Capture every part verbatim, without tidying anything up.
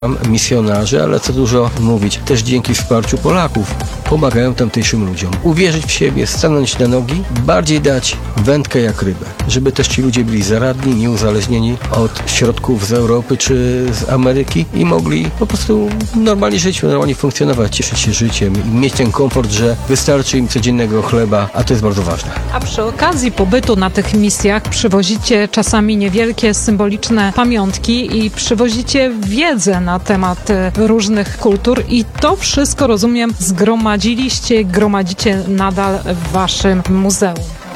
Misjonarze, ale co dużo mówić, też dzięki wsparciu Polaków pomagają tamtejszym ludziom uwierzyć w siebie, stanąć na nogi, bardziej dać wędkę jak rybę, żeby też ci ludzie byli zaradni, nieuzależnieni od środków z Europy czy z Ameryki i mogli po prostu normalnie żyć, normalnie funkcjonować, cieszyć się życiem i mieć ten komfort, że wystarczy im codziennego chleba, a to jest bardzo ważne. A przy okazji pobytu na tych misjach przywozicie czasami niewielkie, symboliczne pamiątki i przywozicie wiedzę na temat różnych kultur i to wszystko, rozumiem, zgromadziliście, gromadzicie nadal w waszym muzeum.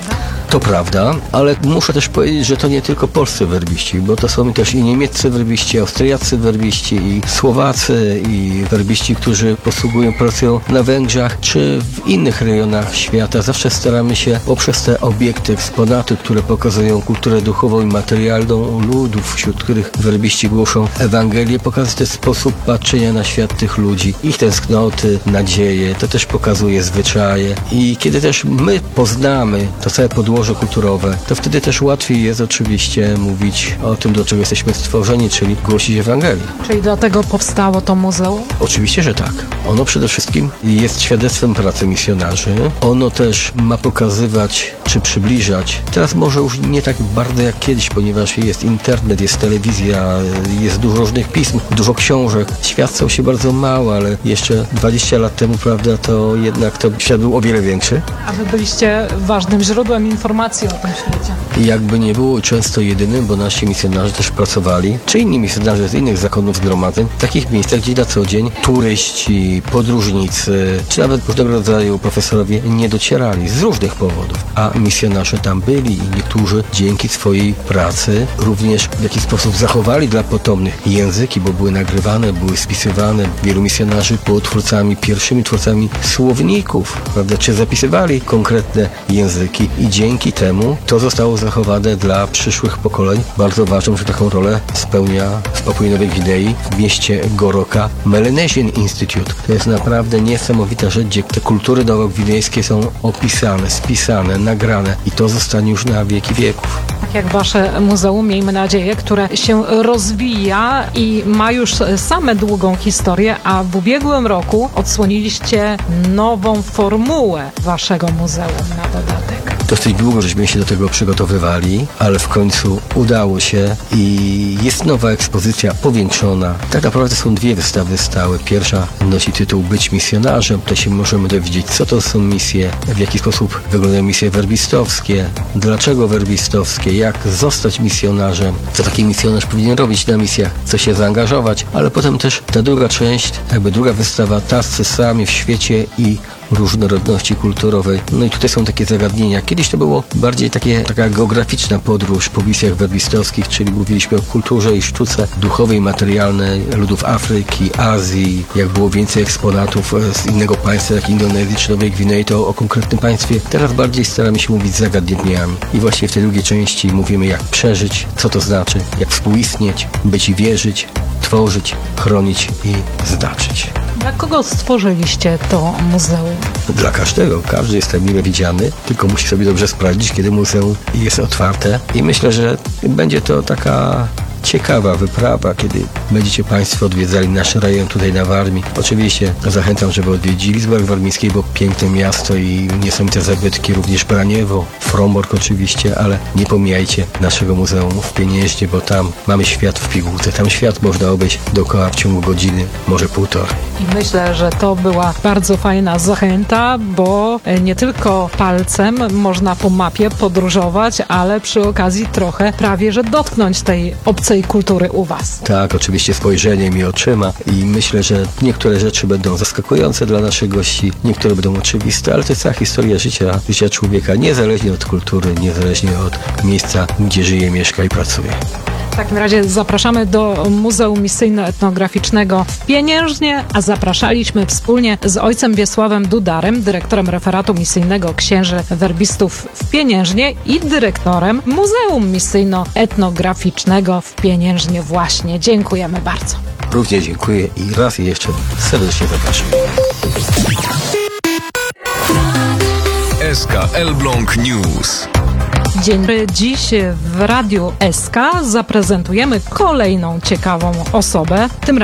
To prawda, ale muszę też powiedzieć, że to nie tylko polscy werbiści, bo to są też i niemieccy werbiści, austriaccy werbiści, i Słowacy, i werbiści, którzy posługują, pracują na Węgrzech, czy w innych rejonach świata. Zawsze staramy się poprzez te obiekty, eksponaty, które pokazują kulturę duchową i materialną ludów, wśród których werbiści głoszą Ewangelię, pokazać ten sposób patrzenia na świat tych ludzi, ich tęsknoty, nadzieje, to też pokazuje zwyczaje. I kiedy też my poznamy to całe podłoże kulturowe, to wtedy też łatwiej jest oczywiście mówić o tym, do czego jesteśmy stworzeni, czyli głosić Ewangelię. Czyli dlatego powstało to muzeum? Oczywiście, że tak. Ono przede wszystkim jest świadectwem pracy misjonarzy. Ono też ma pokazywać, czy przybliżać. Teraz może już nie tak bardzo jak kiedyś, ponieważ jest internet, jest telewizja, jest dużo różnych pism, dużo książek. Świat stał się bardzo mały, ale jeszcze dwadzieścia lat temu, prawda, to jednak to świat był o wiele większy. A wy byliście ważnym źródłem informacji o tym świecie. I jakby nie było często jedynym, bo nasi misjonarze też pracowali, czy inni misjonarze z innych zakonów zgromadzeń, w takich miejscach, gdzie na co dzień turyści, podróżnicy, czy nawet różnego rodzaju profesorowie nie docierali z różnych powodów. A misjonarze tam byli i niektórzy dzięki swojej pracy również w jakiś sposób zachowali dla potomnych języki, bo były nagrywane, były spisywane. Wielu misjonarzy było twórcami, pierwszymi twórcami słowników, prawda, czy zapisywali konkretne języki i dzięki temu to zostało zachowane dla przyszłych pokoleń. Bardzo ważną, że taką rolę spełnia w Papui Nowej Gwinei w mieście Goroka Melanesian Institute. To jest naprawdę niesamowita rzecz, gdzie te kultury nowogwinejskie są opisane, spisane, nagrane i to zostanie już na wieki wieków. Tak jak wasze muzeum, miejmy nadzieję, które się rozwija i ma już same długą historię, a w ubiegłym roku odsłoniliście nową formułę waszego muzeum na dodatek. Dosyć długo żeśmy się do tego przygotowywali, ale w końcu udało się i jest nowa ekspozycja powiększona. Tak naprawdę są dwie wystawy stałe. Pierwsza nosi tytuł Być misjonarzem. Tutaj się możemy dowiedzieć, co to są misje, w jaki sposób wyglądają misje werbistowskie, dlaczego werbistowskie, jak zostać misjonarzem, co taki misjonarz powinien robić na misjach, co się zaangażować, ale potem też ta druga część, jakby druga wystawa, Tacy sami w świecie i różnorodności kulturowej. No i tutaj są takie zagadnienia. Kiedyś to było bardziej takie, taka geograficzna podróż po misjach werbistowskich, czyli mówiliśmy o kulturze i sztuce duchowej, materialnej ludów Afryki, Azji. Jak było więcej eksponatów z innego państwa, jak Indonezji czy Nowej Gwinei, to o konkretnym państwie. Teraz bardziej staramy się mówić zagadnieniami. I właśnie w tej drugiej części mówimy, jak przeżyć, co to znaczy, jak współistnieć, być i wierzyć, tworzyć, chronić i znaczyć. Dla kogo stworzyliście to muzeum? Dla każdego. Każdy jest tam mile widziany, tylko musi sobie dobrze sprawdzić, kiedy muzeum jest otwarte. I myślę, że będzie to taka ciekawa wyprawa, kiedy będziecie Państwo odwiedzali nasz rejon tutaj na Warmii. Oczywiście zachęcam, żeby odwiedzili Zborach Warmińskiej, bo piękne miasto i niesamowite zabytki, również Braniewo, Frombork oczywiście, ale nie pomijajcie naszego muzeum w Pieniężnie, bo tam mamy świat w pigułce. Tam świat można obejść dookoła w ciągu godziny, może półtorej. I myślę, że to była bardzo fajna zachęta, bo nie tylko palcem można po mapie podróżować, ale przy okazji trochę prawie, że dotknąć tej obcej kultury u was. Tak, oczywiście spojrzeniem i oczyma i myślę, że niektóre rzeczy będą zaskakujące dla naszych gości, niektóre będą oczywiste, ale to jest cała historia życia, życia człowieka, niezależnie od kultury, niezależnie od miejsca, gdzie żyje, mieszka i pracuje. W takim razie zapraszamy do Muzeum Misyjno-Etnograficznego w Pieniężnie, a zapraszaliśmy wspólnie z ojcem Wiesławem Dudarem, dyrektorem referatu misyjnego księży werbistów w Pieniężnie i dyrektorem Muzeum Misyjno-Etnograficznego w Pieniężnie właśnie. Dziękujemy bardzo. Również dziękuję i raz jeszcze serdecznie zapraszam. S K Elbląg News. Dzień dobry. Dziś w Radiu S K zaprezentujemy kolejną ciekawą osobę. Tym